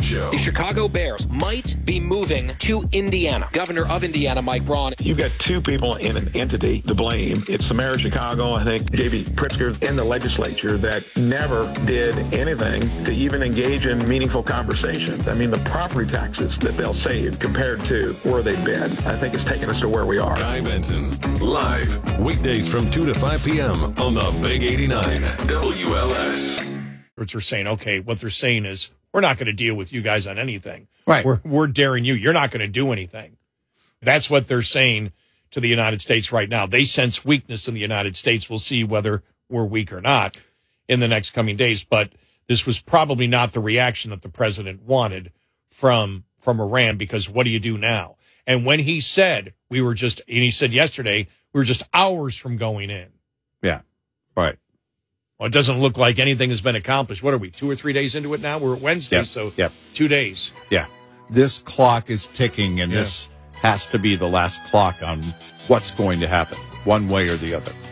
Show. The Chicago Bears might be moving to Indiana. Governor of Indiana, Mike Braun. You've got two people in an entity to blame. It's the mayor of Chicago, I think, J.B. Pritzker, in the legislature that never did anything to even engage in meaningful conversations. I mean, the property taxes that they'll save compared to where they've been, I think it's taken us to where we are. Guy Benson, live, weekdays from 2 to 5 p.m. on the Big 89 WLS. They're saying, okay, what they're saying is, we're not going to deal with you guys on anything. Right. We're daring you. You're not going to do anything. That's what they're saying to the United States right now. They sense weakness in the United States. We'll see whether we're weak or not in the next coming days. But this was probably not the reaction that the president wanted from Iran, because what do you do now? And when he said and he said yesterday, we were just hours from going in. Yeah. Right. Well, it doesn't look like anything has been accomplished. What are we, 2 or 3 days into it now? We're at Wednesday, so 2 days. Yeah. This clock is ticking, and this has to be the last clock on what's going to happen, one way or the other.